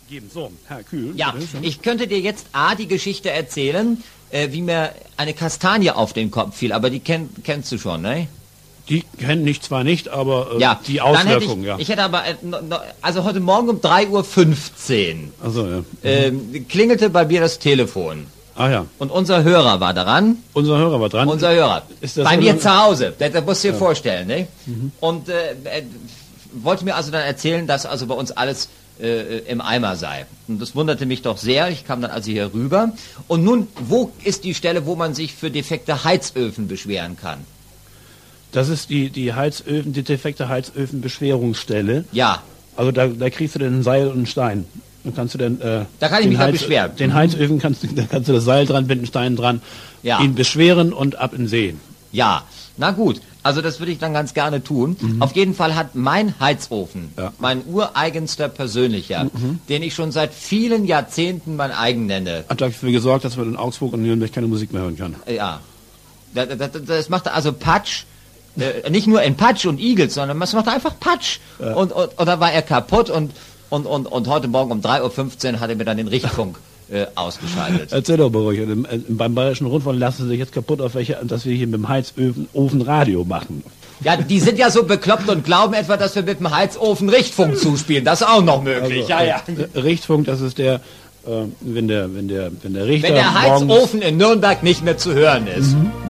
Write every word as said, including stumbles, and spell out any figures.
geben. So, Herr Kühl. Ja, bitte schön. ich könnte dir jetzt A, die Geschichte erzählen, äh, wie mir eine Kastanie auf den Kopf fiel, aber die kenn, kennst du schon, ne? Die kennen ich zwar nicht, aber äh, Ja, die dann hätte Auswirkungen, ich, ja. ich hätte aber, äh, no, no, also heute Morgen um drei Uhr fünfzehn Also, ja. ähm, klingelte bei mir das Telefon. Ah ja, Und unser Hörer war daran. unser Hörer war dran. Unser Hörer. Ist das Bei so mir lange- zu Hause. Das, das musst du dir vorstellen, ne? Und äh, äh, wollte mir also dann erzählen, dass also bei uns alles äh, im Eimer sei. Und das wunderte mich doch sehr. Ich kam dann also hier rüber. Und nun, wo ist die Stelle, wo man sich für defekte Heizöfen beschweren kann? Das ist die, die Heizöfen, die defekte Heizöfenbeschwerungsstelle. Ja, Also da, da kriegst du dann ein Seil und einen Stein. Dann kannst du dann, äh, Da kann ich den mich mal Heiz- beschweren. Den Heizöfen kannst du, da kannst du das Seil dran binden, Stein dran, Ja. ihn beschweren und ab in See. ja. Na gut, also das würde ich dann ganz gerne tun. Auf jeden Fall hat mein Heizofen, Ja. mein ureigenster persönlicher, den ich schon seit vielen Jahrzehnten mein eigen nenne, Hat dafür gesorgt, dass man in Augsburg und Nürnberg keine Musik mehr hören kann. ja, das, das, das macht also Patsch. Äh, nicht nur in Patsch und Eagles, sondern es macht einfach Patsch. Und, und, und dann war er kaputt und, und, und, und heute Morgen um drei Uhr fünfzehn hat er mir dann den Richtfunk äh, ausgeschaltet. Erzähl doch mal ruhig. Im- im- Beim Bayerischen Rundfunk lassen sie sich jetzt kaputt, auf welche, dass wir hier mit dem Heizofen Ofen Radio machen. Ja, die sind ja so bekloppt und glauben etwa, dass wir mit dem Heizofen Richtfunk zuspielen. Das ist auch noch möglich. ja, ja. äh, Richtfunk, das ist der, äh, wenn der, wenn der, wenn der Richter Wenn der morgens- Heizofen in Nürnberg nicht mehr zu hören ist. Mhm.